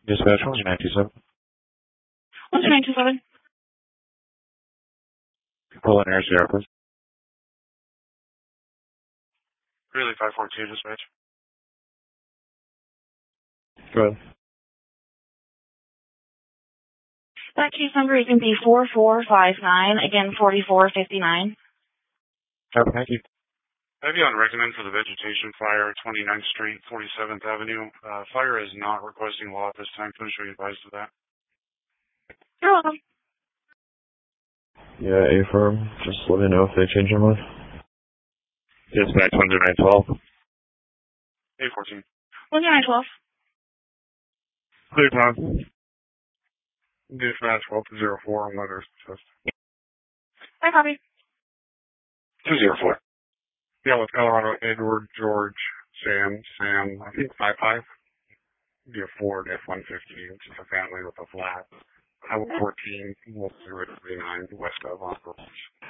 Dispatch 1927. 1927. Pull in Air Sierra, please. Really 542 dispatch. Go ahead. That case number is going to be 4459, again 4459. Thank you. I have you on recommend for the vegetation fire, 29th Street, 47th Avenue. Fire is not requesting law at this time. Please be advised of that. You're welcome. Yeah, A-firm. Just let me know if they change their mind. Dispatch 1912. A14. 1912. Clear time. Dispatch 1204 on letters. Hi, copy. 204. Yeah, with Colorado, Edward, George, Sam, I think 55. Be a Ford F-150, just a family with a flat. Highway 14, West 039, west of Oklahoma.